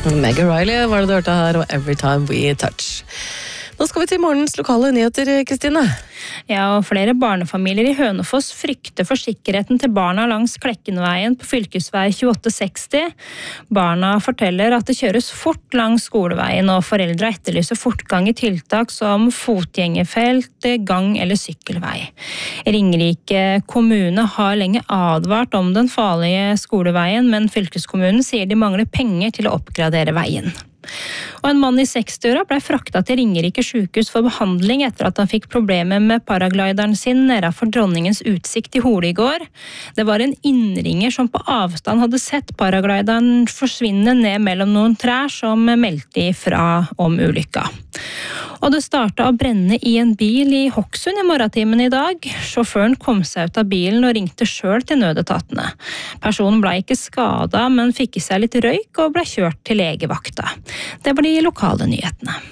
Meg Riley var det du hørte her, og Every Time We Touch. Nå skal vi til morgens lokale nyheter, Kristine. Ja, og flere barnefamilier i Hønefoss frykter for sikkerheten til barna langs Klekkenveien på fylkesvei 2860. Barna forteller at det kjøres fort langs skoleveien, og foreldre etterlyser fortgang i tiltak som fotgjengerfelt, gang- eller sykkelvei. Ringerike kommune har lenge advart om den farlige skoleveien, men fylkeskommunen sier de mangler penger til å oppgradere veien. Og en mann i 60-åra ble frakta til Ringerike sykehus for behandling etter at han fikk problemer med paraglideren sin nedenfor Dronningens utsikt i Hole i går. Det var en innringer som på avstand hadde sett paraglideren forsvinne ned mellom noen trær som meldte ifra om ulykka. Og det startet å brenne i en bil i Hokksund i morgentimen i dag. Sjåføren kom seg ut av bilen og ringte selv til nødetatene. Personen ble ikke skadet, men fikk i seg litt røyk og ble kjørt til legevakta. Det var de lokale nyhetene.